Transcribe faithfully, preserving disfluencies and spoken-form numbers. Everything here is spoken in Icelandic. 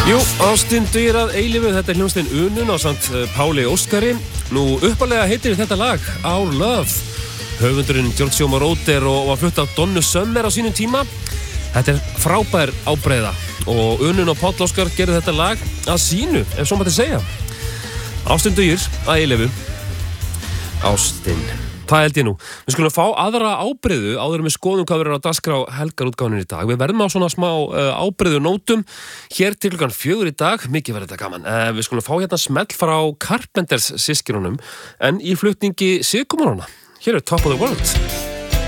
Jú, ástin dugir að eilífu, þetta er hljómsveitin Unun ásamt Páli Óskari. Nú, uppalega heitir þetta lag Our Love. Höfundurinn Giorgio Moroder og var flutt af Donnu Summer á sínum tíma. Þetta er frábær ábreiða og Unun og Páll Óskar gerðu þetta lag að sínu, ef svo mætti segja. Ástin dugir að eilífu. Ástin. Það held ég nú. Við skulum fá aðra ábreiðu áður en við skoðum hvað verður á dagskrá helgarútgáfunni í dag. Við verðum á svona smá uh, ábreiðu nótum hér til klukkan fjögur í dag. Mikið verður þetta gaman. Uh, við skulum fá hérna smell frá Carpenters systkinunum en í flutningi Sigurmorana. Hér er Top of the World.